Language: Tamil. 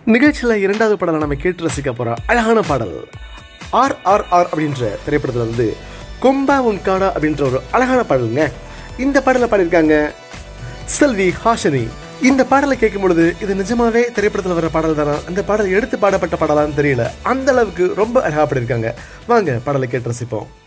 நிகழ்ச்சியில் இரண்டாவது பாடலை நம்ம கேட்டு ரசிக்க போகிற அழகான பாடல் RRR அப்படின்ற திரைப்படத்தில் வந்து கொம்பா உன் காடா அப்படின்ற ஒரு அழகான பாடலுங்க. இந்த பாடலை பாடியிருக்காங்க செல்வி ஹாஷினி. இந்த பாடலை கேட்கும் பொழுது இது நிஜமாவே திரைப்படத்தில் வர பாடல் தானா, அந்த பாடல் எடுத்து பாடப்பட்ட பாடலான்னு தெரியல, அந்த அளவுக்கு ரொம்ப அழகாக பாடியிருக்காங்க. வாங்க பாடலை கேட்டு ரசிப்போம்.